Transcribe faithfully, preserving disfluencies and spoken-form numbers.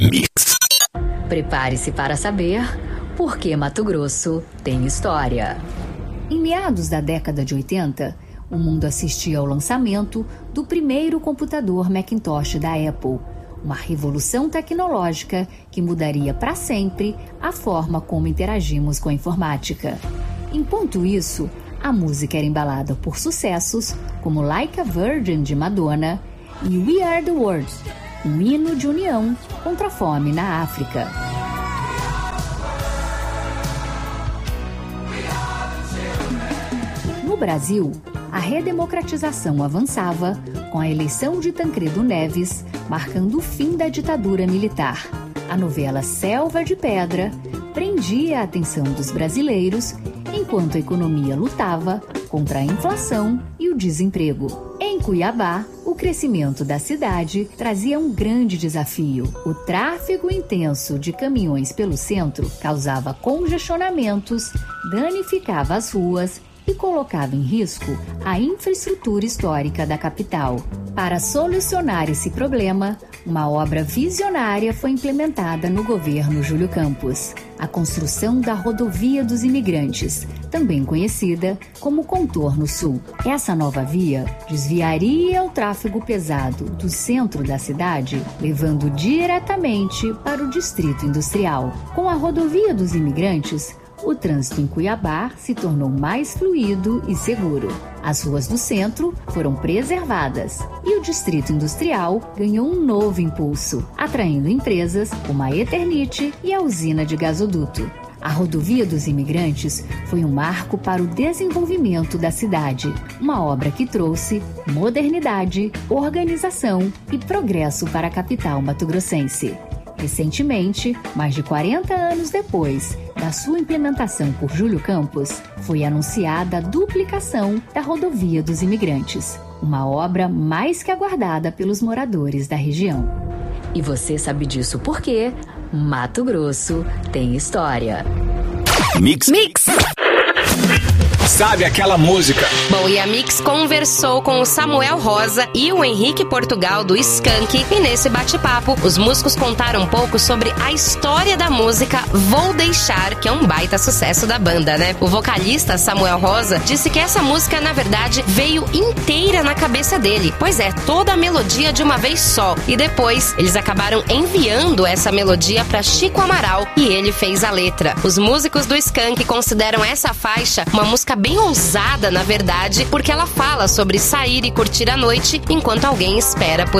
Mix. Prepare-se para saber por que Mato Grosso tem história. Em meados da década de oitenta, o mundo assistia ao lançamento do primeiro computador Macintosh da Apple, uma revolução tecnológica que mudaria para sempre a forma como interagimos com a informática. Enquanto isso, a música era embalada por sucessos como Like a Virgin de Madonna e We Are the World, um hino de união contra a fome na África. No Brasil, a redemocratização avançava com a eleição de Tancredo Neves, marcando o fim da ditadura militar. A novela Selva de Pedra prendia a atenção dos brasileiros enquanto a economia lutava contra a inflação e o desemprego. Em Cuiabá, o crescimento da cidade trazia um grande desafio. O tráfego intenso de caminhões pelo centro causava congestionamentos, danificava as ruas e colocava em risco a infraestrutura histórica da capital. Para solucionar esse problema, uma obra visionária foi implementada no governo Júlio Campos: a construção da Rodovia dos Imigrantes, também conhecida como Contorno Sul. Essa nova via desviaria o tráfego pesado do centro da cidade, levando diretamente para o distrito industrial. Com a Rodovia dos Imigrantes, o trânsito em Cuiabá se tornou mais fluido e seguro. As ruas do centro foram preservadas e o distrito industrial ganhou um novo impulso, atraindo empresas como a Eternit e a usina de gasoduto. A Rodovia dos Imigrantes foi um marco para o desenvolvimento da cidade, uma obra que trouxe modernidade, organização e progresso para a capital mato-grossense. Recentemente, mais de quarenta anos depois da sua implementação por Júlio Campos, foi anunciada a duplicação da Rodovia dos Imigrantes, uma obra mais que aguardada pelos moradores da região. E você sabe disso porque Mato Grosso tem história. Mix. Mix. Sabe aquela música? Bom, e a Mix conversou com o Samuel Rosa e o Henrique Portugal do Skank, e nesse bate-papo os músicos contaram um pouco sobre a história da música Vou Deixar, que é um baita sucesso da banda, né? O vocalista Samuel Rosa disse que essa música, na verdade, veio inteira na cabeça dele, pois é, toda a melodia de uma vez só, e depois eles acabaram enviando essa melodia para Chico Amaral e ele fez a letra. Os músicos do Skank consideram essa faixa uma música bem ousada, na verdade, porque ela fala sobre sair e curtir a noite enquanto alguém espera por